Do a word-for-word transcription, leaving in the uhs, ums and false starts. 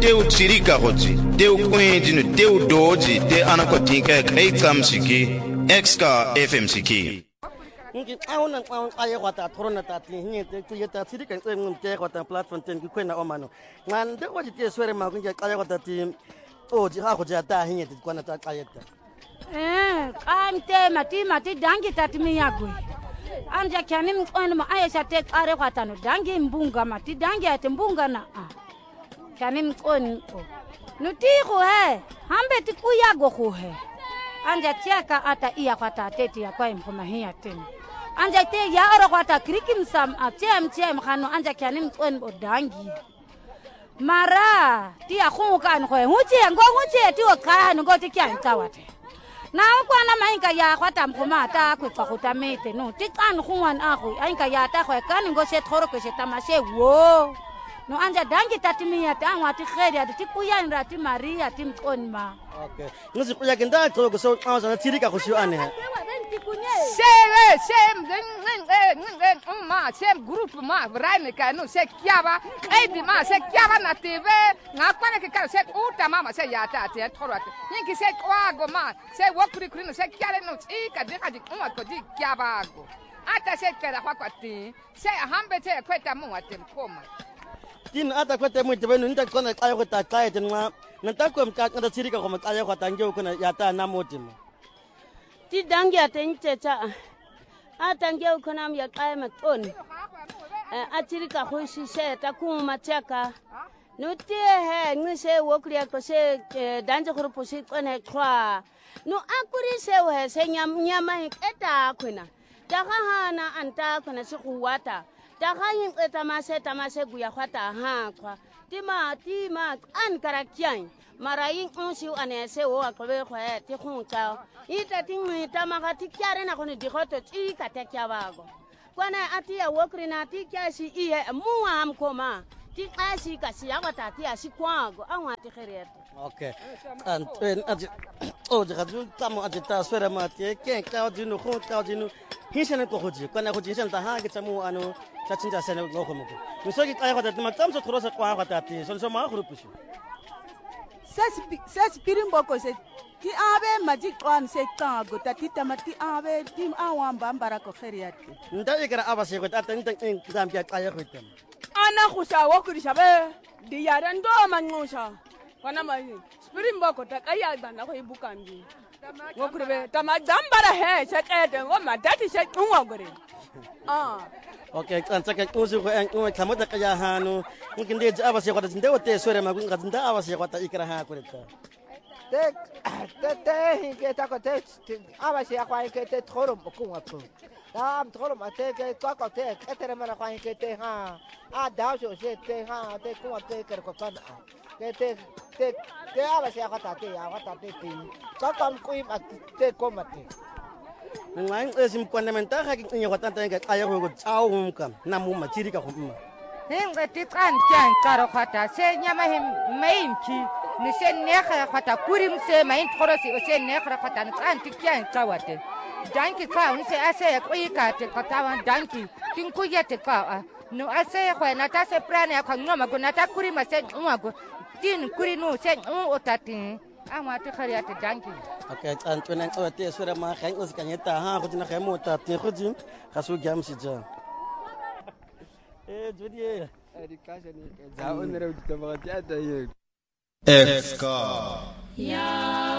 teu tsirika gotsi teu kwedino teu doji te anakotinka kai kamsiki exka fmck ngi awon awon aye kwata torona tati hinyete kuyeta tsirika ngem te kwata platform ten kwena omano ngande kwaji te swere ma kunja aye kwata ti oji ha ko jata hinyete kwana ta ayeta eh amte mati mati dangi tati miyagwe anja kyani mkwani ma ayesha te are kwata no dangi mbunga mati dangi ate mbunga na kyani mkwani nutigo he hambe ti kuyago ko he anja cheka ata iya kwata tete ya kwa impoma hiya tena anja te ya ora kwata krikim sam atiem tiem khano anja kyani mkwani odangi mara ti akhunga nko nguche ngo nguche ti okha ngo ti kyanta wate na kwana mainka ya kwata mkhoma ta kwetsa kutamete no ti kan khungwan akhu ainka ya ta khwe kan ngo se thoro ke se tamashe wo no anja dangi tatimia tangwa ti kheri ati kuya ndra ti maria ti mkonma okay ngisi kuya kenda to go so awasa tirika ko shu ane sele sem ngeng umma sem group ma brane ka no se kiaba ai di ma se kiaba na tv nga kwana ke ka se uta mama se yata ati thoro ati ninki se kwa go ma se wokuri kuri no se kiale no tika de ka di umma ko di kiaba go ata se kera kwa kwati se hambe te kweta mu ati mkoma tin ata kwete mu tebe nta kona kaya ko ta kaya tenwa nta ko mka nta tsirika ko mkaya ko tange ko na yata na motima ti dangi atenchecha atange ko na ya kaya matoni a tsirika ko shishe ta kuma chaka no te he ngise wokriya ko se danje ko posi ko na kwa no akuri se we se nyam nyama eta kuna ta hana anta kuna se kuwata Takayin etamase tamase guya khata ha kwa tima tima an karakyan marayin onsi anese o akobe khwa ti khunta ita tingi tamaka tikyare na koni dikhoto ti katekya bago kwana ati ya wokrina ti kyasi iye muwa amkoma ti kasi kasi awata ti asikwago anwa ti kheret okay and ati o de gadu tamo ati ta swera mati ke ka dinu khunta dinu hisene ko hoji kwana hoji hisene ta ha ke tamu ano Cachinja sene go ko moko misogi kaya kwata ma tamso thorosa kwa kwata ti so so ma khrupushi ses ses pirimbo ko se ti abe maji kwan se kago tati tamati abe tim awamba mbara ko kheriati nda ikara abase ko tata nta ngambia kaya ko tem ana khusa wo kurisha be di yara ndo mangusha wana mai pirimbo ko ta kaya bana ko ibukambi wo kurbe tamadzambara he sekete ngoma dati se unwa gore ah okay kansa ka kuzu ko en ko kamota kaya hanu mungkin dia abase ko ta ndewo te sore ma kun nda abase ko ta ikara ha ko ta te te te ke ta ko te abase ko ke te thoro ko ko am thoro ma te ke ko ko te ke te ma ko ke te ha a da so se te ha te ko te ke ko kan ke te te te abase ko ta te ya ko ta te ti ko kam ko im te ko ma te nang esim fundamental ka kinyo ko tanta ka kaya ko tsaum kam namu ma chiri ka khumma hinga titran kyan karo khata se nyama him mainki ni se nekha khata kurim se main thorosi o se nekha khata ni tran tikyan kawate danki ka ni se ase ko ika te khata wan danki tin ku yete ka no ase ko na ta se prane ko ngoma go na ta kurima se ngwa tin kuri no se o tatin ama te khariate danki okay antu nan ko te sura ma khain os kanyeta ha ko tina khamo ta te khujim khasu gam si ja eh jodi education za onere utama ta ta ye exka ya